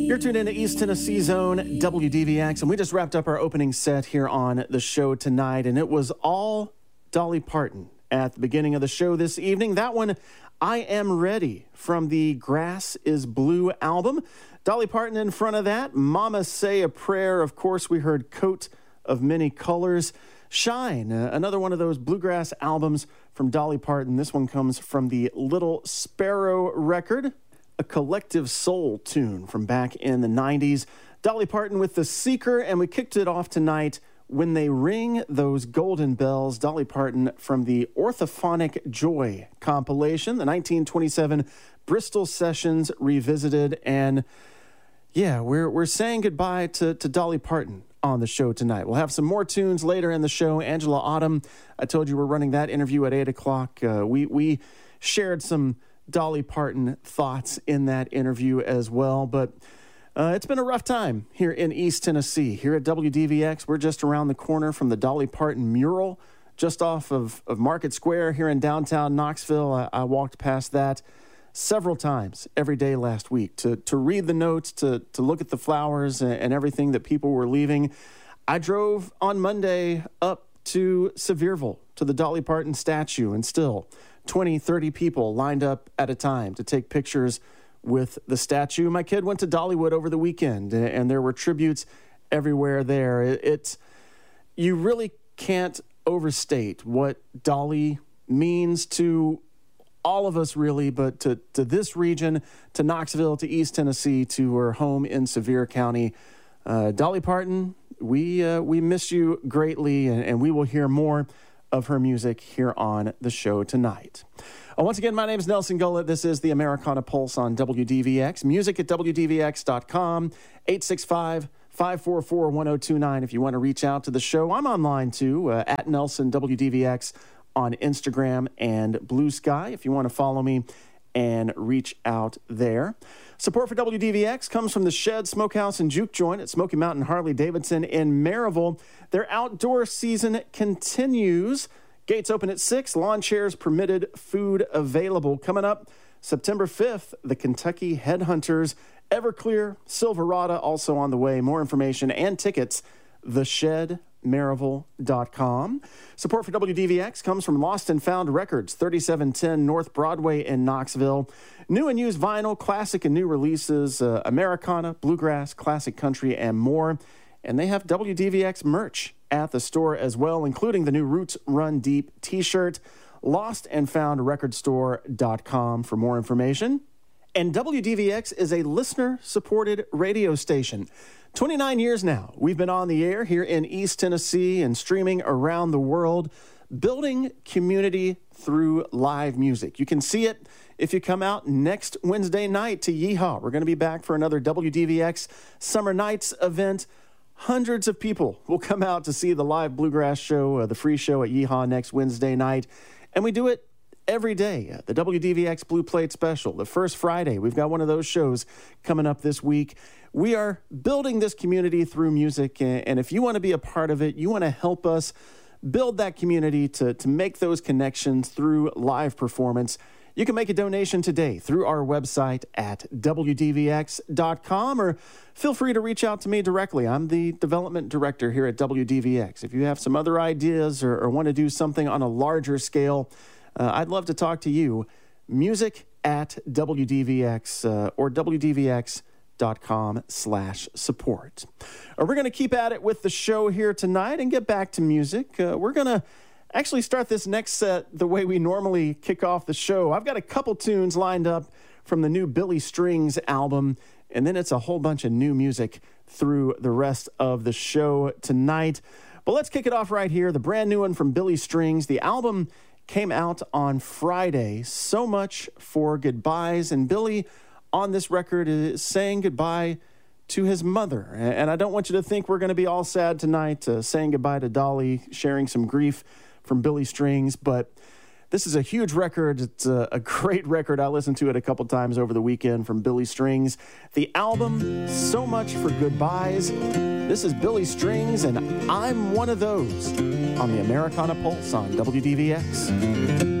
You're tuned into East Tennessee Zone, WDVX, and we just wrapped up our opening set here on the show tonight, and it was all Dolly Parton at the beginning of the show this evening. That one, I Am Ready, from the Grass is Blue album. Dolly Parton in front of that, Mama Say a Prayer. Of course, we heard Coat of Many Colors. Shine, another one of those bluegrass albums from Dolly Parton. This one comes from the Little Sparrow record, a collective soul tune from back in the 90s. Dolly Parton with The Seeker, and we kicked it off tonight, When They Ring Those Golden Bells. Dolly Parton from the Orthophonic Joy compilation, the 1927 Bristol Sessions Revisited. And yeah, we're saying goodbye to Dolly Parton on the show tonight. We'll have some more tunes later in the show. Angela Autumn, I told you we're running that interview at 8 o'clock. We shared some Dolly Parton thoughts in that interview as well. But it's been a rough time here in East Tennessee. Here at WDVX, we're just around the corner from the Dolly Parton mural, just off of Market Square here in downtown Knoxville. I walked past that several times every day last week to read the notes, to look at the flowers and everything that people were leaving. I drove on Monday up to Sevierville, to the Dolly Parton statue, and still 20, 30 people lined up at a time to take pictures with the statue. My kid went to Dollywood over the weekend, and there were tributes everywhere there. You really can't overstate what Dolly means to all of us, really, but to this region, to Knoxville, to East Tennessee, to her home in Sevier County. Dolly Parton, we miss you greatly, and we will hear more of her music here on the show tonight. Once again, my name is Nelson Gullett. This is the Americana Pulse on WDVX. Music at WDVX.com, 865-544-1029 if you want to reach out to the show. I'm online too, at Nelson WDVX on Instagram and Blue Sky if you want to follow me and reach out there. Support for WDVX comes from the Shed Smokehouse and Juke Joint at Smoky Mountain Harley-Davidson in Maryville. Their outdoor season continues. Gates open at 6, lawn chairs permitted, food available. Coming up September 5th, the Kentucky Headhunters, Everclear, Silverado also on the way. More information and tickets, theshedmaryville.com. Support for WDVX comes from Lost and Found Records, 3710 North Broadway in Knoxville. New and used vinyl, classic and new releases, Americana, bluegrass, classic country, and more. And they have WDVX merch at the store as well, including the new Roots Run Deep t-shirt. LostandFoundRecordStore.com for more information. And WDVX is a listener-supported radio station. 29 years now, we've been on the air here in East Tennessee and streaming around the world, building community through live music. You can see it if you come out next Wednesday night to Yeehaw. We're going to be back for another WDVX Summer Nights event. Hundreds of people will come out to see the live bluegrass show, the free show at Yeehaw next Wednesday night. And we do it every day. The WDVX Blue Plate Special, the first Friday. We've got one of those shows coming up this week. We are building this community through music, and if you want to be a part of it, you want to help us build that community to make those connections through live performance, you can make a donation today through our website at WDVX.com, or feel free to reach out to me directly. I'm the development director here at WDVX. If you have some other ideas or want to do something on a larger scale, I'd love to talk to you. Music at WDVX or WDVX.com/support. We're going to keep at it with the show here tonight and get back to music. We're going to actually start this next set the way we normally kick off the show. I've got a couple tunes lined up from the new Billy Strings album, and then it's a whole bunch of new music through the rest of the show tonight. But let's kick it off right here. The brand new one from Billy Strings. The album came out on Friday. So Much for Goodbyes. And Billy, on this record, is saying goodbye to his mother. And I don't want you to think we're going to be all sad tonight, saying goodbye to Dolly, sharing some grief from Billy Strings, but this is a huge record. It's a great record. I listened to it a couple times over the weekend from Billy Strings. The album, So Much for Goodbyes. This is Billy Strings, and I'm one of those on the Americana Pulse on WDVX.